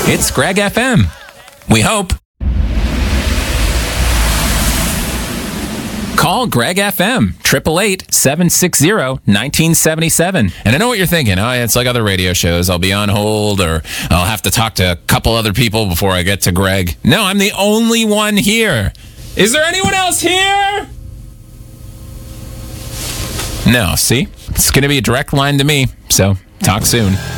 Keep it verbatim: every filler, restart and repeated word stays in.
It's Greg F M. We hope. Call Greg F M, eight eight eight, seven six zero, one nine seven seven. And I know what you're thinking. Oh, it's like other radio shows. I'll be on hold, or I'll have to talk to a couple other people before I get to Greg. No, I'm the only one here. Is there anyone else here? No, see? It's going to be a direct line to me, so talk soon.